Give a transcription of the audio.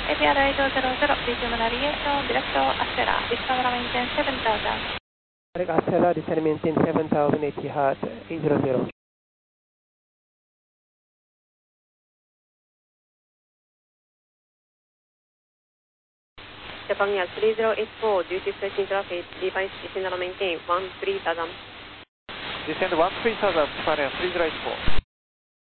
APR 800, resume navigation, directo Astera, Discover maintain 7000. Direct Astera, descend maintain 7000, Etihad 800. Japan Air 3084, duty facing traffic, device descend and maintain 13,000. Descend 13,000, Japan Air 3084.